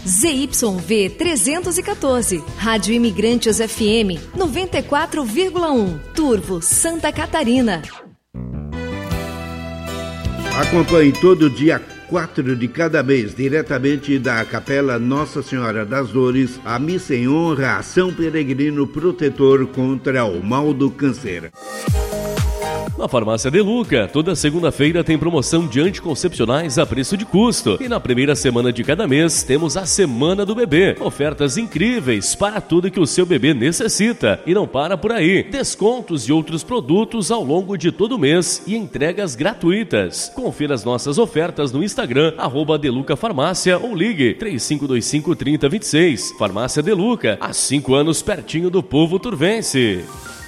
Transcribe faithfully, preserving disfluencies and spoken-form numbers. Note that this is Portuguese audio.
Z Y V trezentos e quatorze, Rádio Imigrantes F M noventa e quatro vírgula um, Turvo, Santa Catarina. Acompanhe todo dia quatro de cada mês, diretamente da Capela Nossa Senhora das Dores, a missa em honra a São Peregrino Protetor contra o mal do câncer. Na Farmácia De Luca, toda segunda-feira tem promoção de anticoncepcionais a preço de custo. E na primeira semana de cada mês temos a Semana do Bebê. Ofertas incríveis para tudo que o seu bebê necessita. E não para por aí. Descontos e outros produtos ao longo de todo o mês e entregas gratuitas. Confira as nossas ofertas no Instagram, arroba Deluca Farmácia, ou ligue três cinco dois cinco, três zero dois seis. Farmácia De Luca, há cinco anos pertinho do povo turvense.